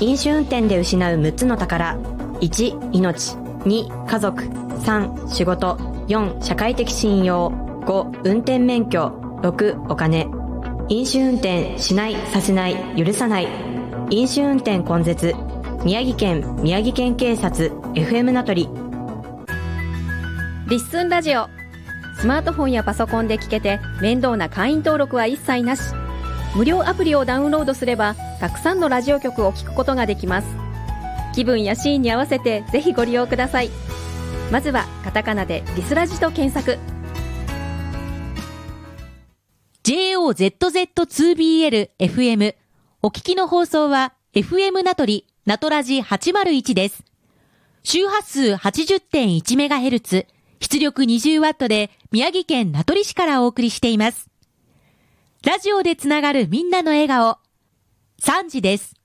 飲酒運転で失う6つの宝。1、命。2、家族。3、仕事。4、社会的信用。5、運転免許。6、お金。飲酒運転しない、させない、許さない。飲酒運転根絶。宮城県警察 FM 名取。 リッスンラジオ。スマートフォンやパソコンで聞けて面倒な会員登録は一切なし。無料アプリをダウンロードすればたくさんのラジオ局を聞くことができます。気分やシーンに合わせてぜひご利用ください。まずはカタカナでリスラジと検索。 JOZZ2BL FM お聞きの放送は FM 名取ナトラジ801です。周波数 80.1MHz 出力 20W で宮城県名取市からお送りしています。ラジオでつながるみんなの笑顔、3時です。